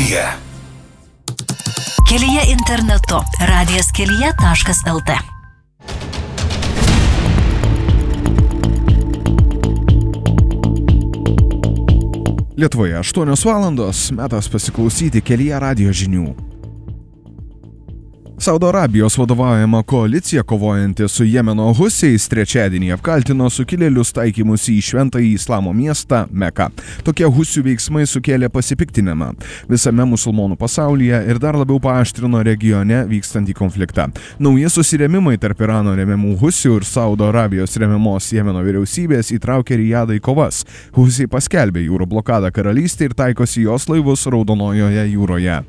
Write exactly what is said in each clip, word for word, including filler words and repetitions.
Kelyje. Kelyje internetu. radijas kelyje taškas lt. Lietuvoje aštuonios valandos, metas pasiklausyti Kelyje radijo žinių. Saudo Arabijos vadovaujama koalicija kovojanti su Jemeno husiais trečiadienį apkaltino sukilėlius taikymus į šventąjį islamo miestą Meką. Tokie husių veiksmai sukėlė pasipiktinimą visame musulmonų pasaulyje ir dar labiau paaštrino regione vykstantį konfliktą. Nauji susirėmimai tarp Irano remiamų husių ir Saudo Arabijos remiamos Jemeno vyriausybės įtraukė Rijadą į kovas. Husiai paskelbė jūrų blokadą karalystę ir taikosi jos laivus Raudonojoje jūroje.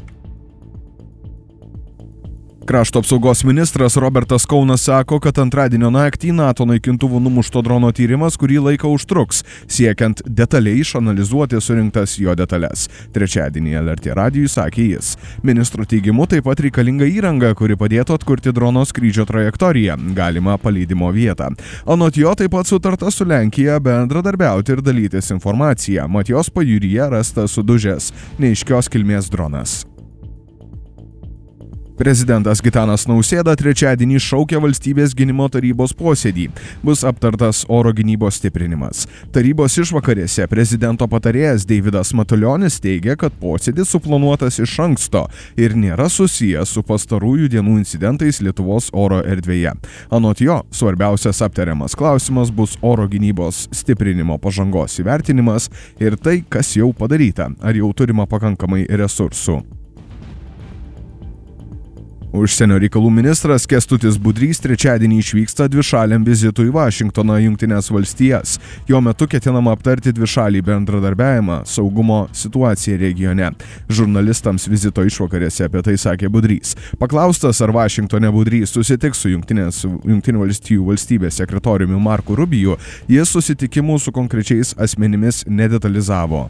Krašto apsaugos ministras Robertas Kaunas sako, kad antradienio naktį NATO naikintuvų numušto drono tyrimas kurį laiką užtruks, siekiant detaliai išanalizuoti surinktas jo detalės. Trečiadienį L R T radijui sakė jis. Ministro teigimu taip pat reikalinga įranga, kuri padėtų atkurti drono skrydžio trajektoriją, galimą paleidimo vietą. Anot jo taip pat sutarta su Lenkija bendradarbiauti ir dalytis informaciją. Mat jos pajūryje rastas sudužęs neaiškios kilmės dronas. Prezidentas Gitanas Nausėda trečiadienį šaukė valstybės gynimo tarybos posėdį. Bus aptartas oro gynybos stiprinimas. Tarybos išvakarėse prezidento patarėjas Deividas Matulionis teigia, kad posėdis suplanuotas iš anksto ir nėra susijęs su pastarųjų dienų incidentais Lietuvos oro erdvėje. Anot jo, svarbiausias aptariamas klausimas bus oro gynybos stiprinimo pažangos įvertinimas ir tai, kas jau padaryta, ar jau turima pakankamai resursų. Užsienio reikalų ministras Kęstutis Budrys trečiadienį išvyksta dvišaliam vizitui į Vašingtoną, Jungtines valstijas. Jo metu ketinama aptarti dvišalį bendradarbiavimą, saugumo situaciją regione. Žurnalistams vizito išvakarėse apie tai sakė Budrys. Paklaustas, ar Vašingtone Budrys susitiks su Jungtinės, Jungtinių valstijų valstybės sekretoriumi Marku Rubiju, jis susitikimų su konkrečiais asmenimis nedetalizavo.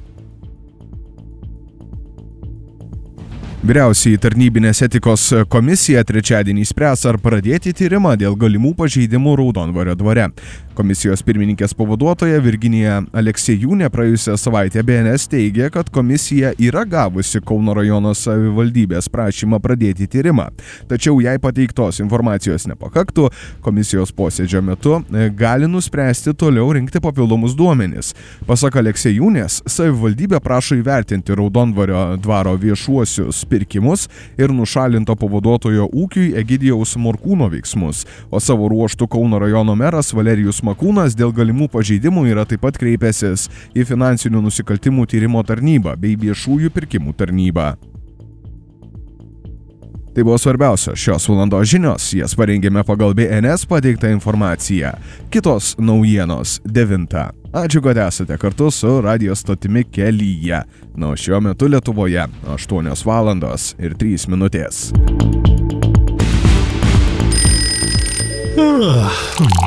Vyriausioji tarnybinės etikos komisija trečiadienį spręs, ar pradėti tyrimą dėl galimų pažeidimų Raudondvario dvare. Komisijos pirmininkės pavaduotoja Virginija Aleksejūnė praėjusią savaitę B N S teigė, kad komisija yra gavusi Kauno rajono savivaldybės prašymą pradėti tyrimą. Tačiau jei pateiktos informacijos nepakaktų, komisijos posėdžio metu gali nuspręsti toliau rinkti papildomus duomenis. Pasak Aleksejūnės, savivaldybė prašo įvertinti Raudondvario dvaro viešuosius pirkimus ir nušalinto pavaduotojo ūkiui Egidijaus Morkūno veiksmus, o savo ruožtu Kauno rajono meras Valerijus Makūnas dėl galimų pažeidimų yra taip pat kreipęsis į finansinių nusikaltimų tyrimo tarnybą bei viešųjų pirkimų tarnybą. Tai buvo svarbiausios šios valandos žinios, jas parengėme pagal B N S pateiktą informaciją. Kitos naujienos devintą. Ačiū, kad esate kartu su radijo stotimi Kelyje. Na, o šiuo metu Lietuvoje aštuonios valandos ir trys minutės.